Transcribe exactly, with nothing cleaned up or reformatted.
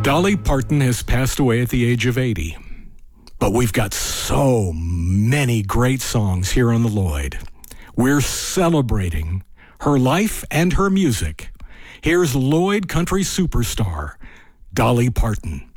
Dolly Parton has passed away at the age of eighty, but we've got so many great songs here on the Lloyd. We're celebrating her life and her music. Here's Lloyd country superstar, Dolly Parton.